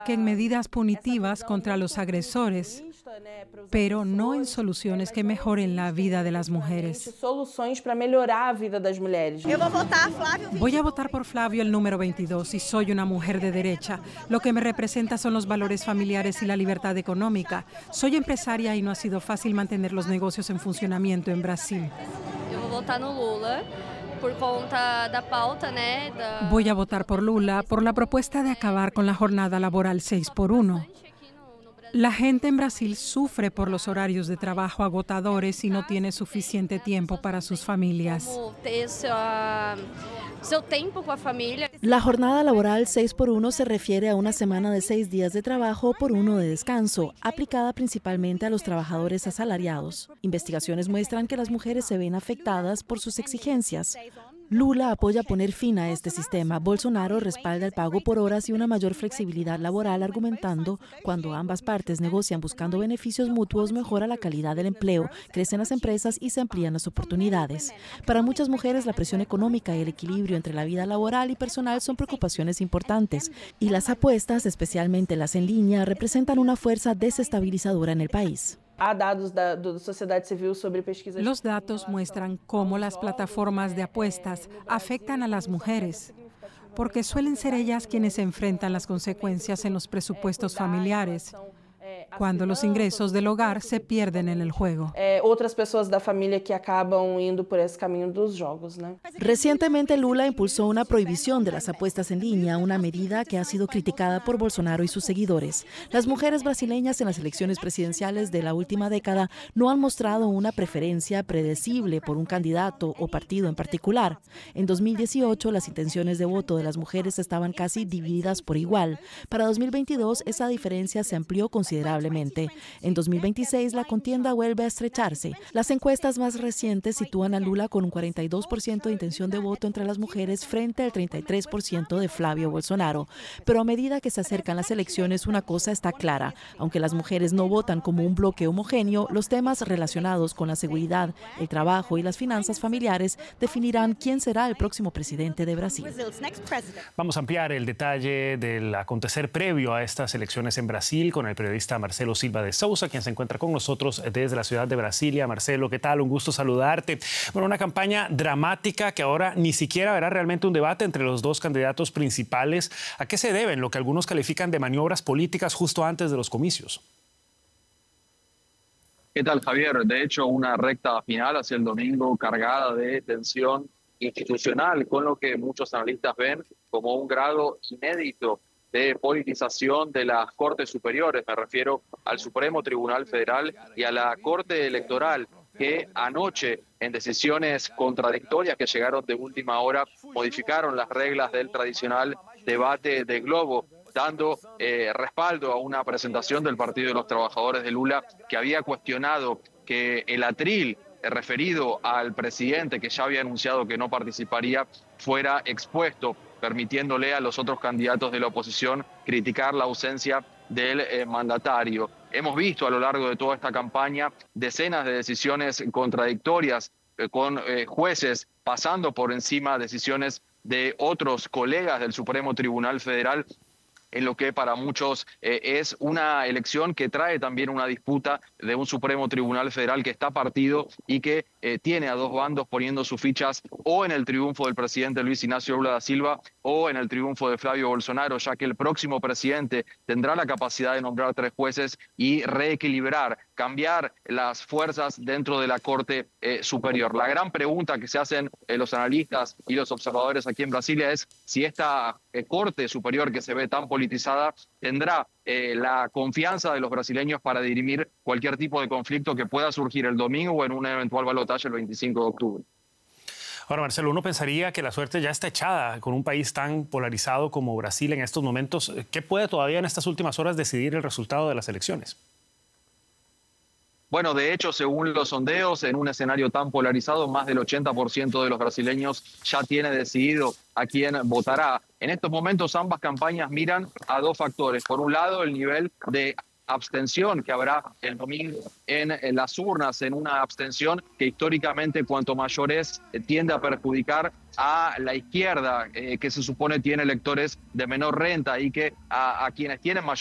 en medidas punitivas contra los agresores, pero no en soluciones que mejoren la vida de las mujeres. Voy a votar por Flavio, el número 22, y soy una mujer de derecha. Lo que me representa son los valores familiares y la libertad económica. Soy empresaria y no ha sido fácil mantener los negocios en funcionamiento en Brasil. Voy a votar por Lula por la propuesta de acabar con la jornada laboral 6x1. La gente en Brasil sufre por los horarios de trabajo agotadores y no tiene suficiente tiempo para sus familias. La jornada laboral 6x1 se refiere a una semana de 6 días de trabajo por 1 de descanso, aplicada principalmente a los trabajadores asalariados. Investigaciones muestran que las mujeres se ven afectadas por sus exigencias. Lula apoya poner fin a este sistema. Bolsonaro respalda el pago por horas y una mayor flexibilidad laboral, argumentando cuando ambas partes negocian buscando beneficios mutuos, mejora la calidad del empleo, crecen las empresas y se amplían las oportunidades. Para muchas mujeres, la presión económica y el equilibrio entre la vida laboral y personal son preocupaciones importantes, y las apuestas, especialmente las en línea, representan una fuerza desestabilizadora en el país. Los datos muestran cómo las plataformas de apuestas afectan a las mujeres, porque suelen ser ellas quienes enfrentan las consecuencias en los presupuestos familiares, cuando los ingresos del hogar se pierden en el juego. Otras personas da familia que acaban indo por ese camino dos jogos, ¿no? Recientemente Lula impulsó una prohibición de las apuestas en línea, una medida que ha sido criticada por Bolsonaro y sus seguidores. Las mujeres brasileñas en las elecciones presidenciales de la última década no han mostrado una preferencia predecible por un candidato o partido en particular. En 2018, las intenciones de voto de las mujeres estaban casi divididas por igual. Para 2022, esa diferencia se amplió considerablemente. En 2026, la contienda vuelve a estrecharse. Las encuestas más recientes sitúan a Lula con un 42% de intención de voto entre las mujeres frente al 33% de Flavio Bolsonaro. Pero a medida que se acercan las elecciones, una cosa está clara. Aunque las mujeres no votan como un bloque homogéneo, los temas relacionados con la seguridad, el trabajo y las finanzas familiares definirán quién será el próximo presidente de Brasil. Vamos a ampliar el detalle del acontecer previo a estas elecciones en Brasil con el periodista Marcelo Silva de Sousa, quien se encuentra con nosotros desde la ciudad de Brasilia. Marcelo, ¿qué tal? Un gusto saludarte. Bueno, una campaña dramática que ahora ni siquiera verá realmente un debate entre los dos candidatos principales. ¿A qué se deben lo que algunos califican de maniobras políticas justo antes de los comicios? ¿Qué tal, Javier? De hecho, una recta final hacia el domingo cargada de tensión institucional, con lo que muchos analistas ven como un grado inédito de politización de las Cortes Superiores. Me refiero al Supremo Tribunal Federal y a la Corte Electoral, que anoche, en decisiones contradictorias que llegaron de última hora, modificaron las reglas del tradicional debate de globo, dando respaldo a una presentación del Partido de los Trabajadores de Lula, que había cuestionado que el atril referido al presidente, que ya había anunciado que no participaría, fuera expuesto, permitiéndole a los otros candidatos de la oposición criticar la ausencia del mandatario. Hemos visto a lo largo de toda esta campaña decenas de decisiones contradictorias con jueces pasando por encima decisiones de otros colegas del Supremo Tribunal Federal, en lo que para muchos es una elección que trae también una disputa de un Supremo Tribunal Federal que está partido y que tiene a dos bandos poniendo sus fichas o en el triunfo del presidente Luis Ignacio Lula da Silva o en el triunfo de Flavio Bolsonaro, ya que el próximo presidente tendrá la capacidad de nombrar 3 jueces y reequilibrar, cambiar las fuerzas dentro de la Corte Superior. La gran pregunta que se hacen los analistas y los observadores aquí en Brasilia es si esta Corte Superior, que se ve tan politizada, tendrá la confianza de los brasileños para dirimir cualquier tipo de conflicto que pueda surgir el domingo o en un eventual balotaje el 25 de octubre. Ahora, Marcelo, uno pensaría que la suerte ya está echada con un país tan polarizado como Brasil en estos momentos. ¿Qué puede todavía en estas últimas horas decidir el resultado de las elecciones? Bueno, de hecho, según los sondeos, en un escenario tan polarizado, más del 80% de los brasileños ya tiene decidido a quién votará. En estos momentos ambas campañas miran a dos factores. Por un lado, el nivel de abstención que habrá el domingo en las urnas, en una abstención que históricamente cuanto mayor es, tiende a perjudicar a la izquierda, que se supone tiene electores de menor renta y que a quienes tienen mayor